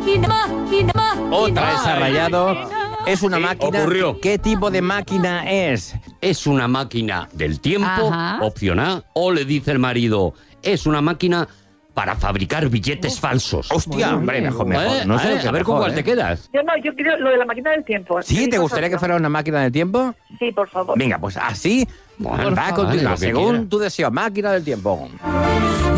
Otra vez ha rayado. Es una Sí, máquina. ocurrió. ¿Qué tipo de máquina es? Es una máquina del tiempo, Ajá. opción A, o le dice el marido, es una máquina para fabricar billetes falsos. Hostia, hombre, mejor. No sé lo que a ver con mejor, cuál te quedas. Yo quiero lo de la máquina del tiempo. ¿Sí? ¿Te gustaría que fuera una máquina del tiempo? Sí, por favor. Venga, pues así Bueno, va a vale, continuar, lo que según quiera. tu deseo. Máquina del tiempo.